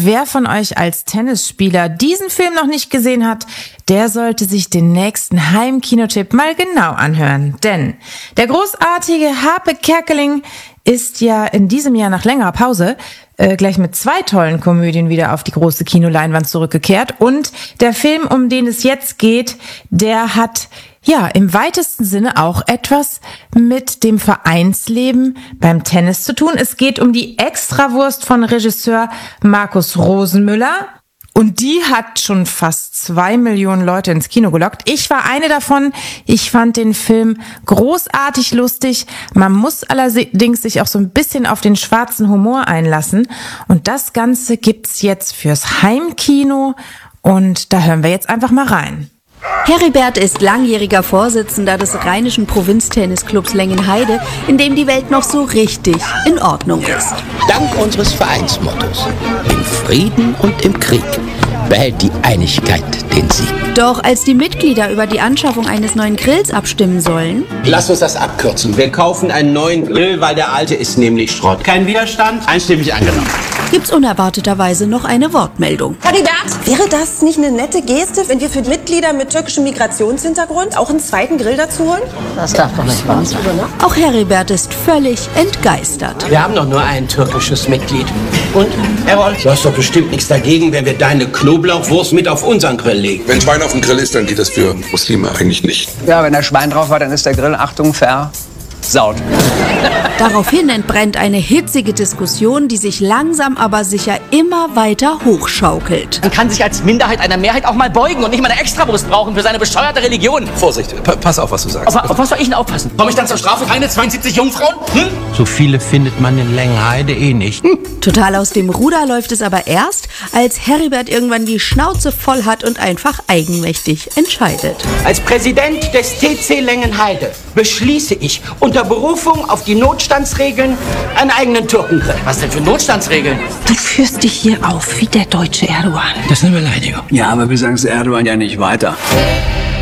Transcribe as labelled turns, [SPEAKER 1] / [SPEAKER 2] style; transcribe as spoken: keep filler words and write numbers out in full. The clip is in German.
[SPEAKER 1] wer von euch als Tennisspieler diesen Film noch nicht gesehen hat, der sollte sich den nächsten Heimkinotipp mal genau anhören. Denn der großartige Harpe Kerkeling ist ja in diesem Jahr nach längerer Pause äh, gleich mit zwei tollen Komödien wieder auf die große Kinoleinwand zurückgekehrt. Und der Film, um den es jetzt geht, der hat ja im weitesten Sinne auch etwas mit dem Vereinsleben beim Tennis zu tun. Es geht um die Extrawurst von Regisseur Markus Rosenmüller. Und die hat schon fast zwei Millionen Leute ins Kino gelockt. Ich war eine davon. Ich fand den Film großartig lustig. Man muss allerdings sich auch so ein bisschen auf den schwarzen Humor einlassen. Und das Ganze gibt's jetzt fürs Heimkino. Und da hören wir jetzt einfach mal rein.
[SPEAKER 2] Heribert ist langjähriger Vorsitzender des Rheinischen Provinztennisclubs Lengenheide, in dem die Welt noch so richtig in Ordnung ist.
[SPEAKER 3] Dank unseres Vereinsmottos: im Frieden und im Krieg behält die Einigkeit den Sieg.
[SPEAKER 2] Doch als die Mitglieder über die Anschaffung eines neuen Grills abstimmen sollen...
[SPEAKER 4] Lass uns das abkürzen. Wir kaufen einen neuen Grill, weil der alte ist nämlich Schrott. Kein Widerstand? Einstimmig angenommen.
[SPEAKER 2] Gibt's unerwarteterweise noch eine Wortmeldung.
[SPEAKER 5] Heribert, wäre das nicht eine nette Geste, wenn wir für Mitglieder mit türkischem Migrationshintergrund auch einen zweiten Grill dazu holen?
[SPEAKER 6] Das darf doch nicht wahr sein.
[SPEAKER 2] Auch Heribert ist völlig entgeistert.
[SPEAKER 4] Wir haben doch nur ein türkisches Mitglied. Und, Errol, du hast doch bestimmt nichts dagegen, wenn wir deine Knoblauchwurst mit auf unseren Grill legen.
[SPEAKER 7] Wenn Schwein auf dem Grill ist, dann geht das für Muslime eigentlich nicht.
[SPEAKER 8] Ja, wenn der Schwein drauf war, dann ist der Grill, Achtung, versaut.
[SPEAKER 2] Daraufhin entbrennt eine hitzige Diskussion, die sich langsam aber sicher immer weiter hochschaukelt.
[SPEAKER 6] Man kann sich als Minderheit einer Mehrheit auch mal beugen und nicht mal eine Extrawurst brauchen für seine bescheuerte Religion.
[SPEAKER 7] Vorsicht, pa- pass auf, was du sagst.
[SPEAKER 6] Auf, auf was soll ich denn aufpassen? Komme ich dann zur Strafe? Keine zweiundsiebzig Jungfrauen? Hm?
[SPEAKER 3] So viele findet man in Lengenheide eh nicht. Hm.
[SPEAKER 2] Total aus dem Ruder läuft es aber erst, als Heribert irgendwann die Schnauze voll hat und einfach eigenmächtig entscheidet.
[SPEAKER 4] Als Präsident des T C Lengenheide beschließe ich unter Berufung auf die Notstandsregeln einen eigenen Türkengrill.
[SPEAKER 6] Was denn für Notstandsregeln?
[SPEAKER 9] Du führst dich hier auf wie der deutsche Erdogan.
[SPEAKER 3] Das ist eine Beleidigung.
[SPEAKER 8] Ja, aber wir sagen es Erdogan ja nicht weiter.